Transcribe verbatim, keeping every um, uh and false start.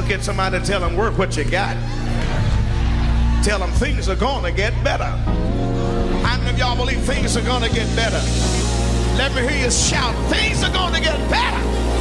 Look at somebody and tell them, work what you got. Tell them things are going to get better. How many of y'all believe things are going to get better? Let me hear you shout, things are going to get better.